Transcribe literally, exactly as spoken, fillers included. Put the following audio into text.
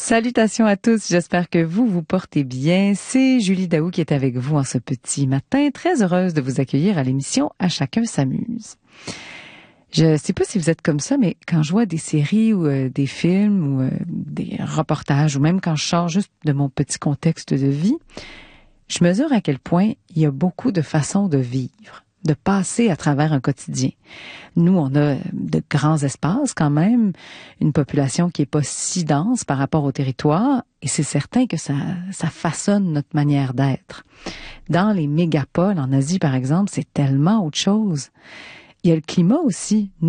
Salutations à tous, j'espère que vous vous portez bien. C'est Julie Daou qui est avec vous en ce petit matin. Très heureuse de vous accueillir à l'émission À chacun s'amuse. Je sais pas si vous êtes comme ça, mais quand je vois des séries ou euh, des films ou euh, des reportages, ou même quand je sors juste de mon petit contexte de vie, je mesure à quel point il y a beaucoup de façons de vivre, de passer à travers un quotidien. Nous, on a de grands espaces quand même, une population qui est pas si dense par rapport au territoire, et c'est certain que ça, ça façonne notre manière d'être. Dans les mégapoles, en Asie par exemple, c'est tellement autre chose. Il y a le climat aussi.